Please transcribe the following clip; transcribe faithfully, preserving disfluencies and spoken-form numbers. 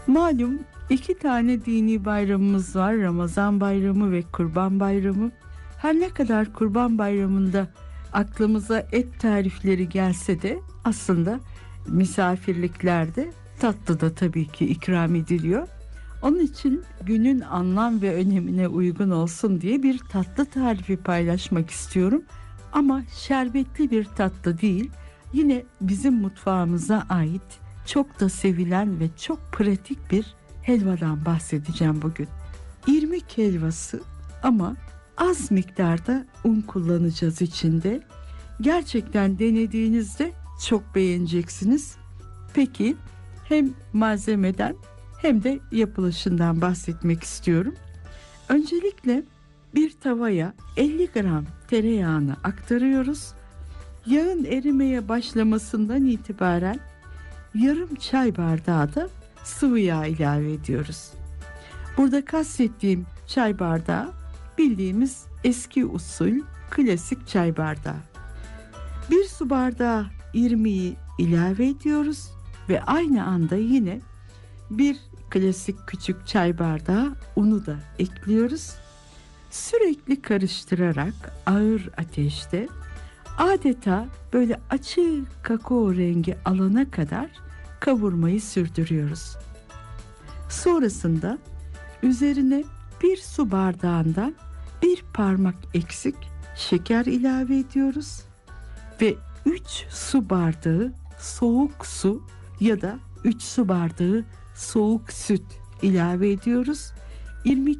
Malum iki tane dini bayramımız var, Ramazan bayramı ve Kurban bayramı. Her ne kadar Kurban bayramında aklımıza et tarifleri gelse de aslında misafirliklerde tatlı da tabii ki ikram ediliyor. Onun için günün anlam ve önemine uygun olsun diye bir tatlı tarifi paylaşmak istiyorum. Ama şerbetli bir tatlı değil, yine bizim mutfağımıza ait çok da sevilen ve çok pratik bir helvadan bahsedeceğim bugün. İrmik helvası, ama az miktarda un kullanacağız içinde. Gerçekten denediğinizde çok beğeneceksiniz. Peki hem malzemeden hem de yapılışından bahsetmek istiyorum. Öncelikle bir tavaya elli gram tereyağını aktarıyoruz. Yağın erimeye başlamasından itibaren yarım çay bardağı da sıvı yağ ilave ediyoruz. Burada kastettiğim çay bardağı bildiğimiz eski usul klasik çay bardağı. Bir su bardağı irmiği ilave ediyoruz ve aynı anda yine bir klasik küçük çay bardağı unu da ekliyoruz. Sürekli karıştırarak ağır ateşte adeta böyle açık kakao rengi alana kadar kavurmayı sürdürüyoruz. Sonrasında üzerine bir su bardağından bir parmak eksik şeker ilave ediyoruz ve üç su bardağı soğuk su ya da üç su bardağı soğuk süt ilave ediyoruz. İrmik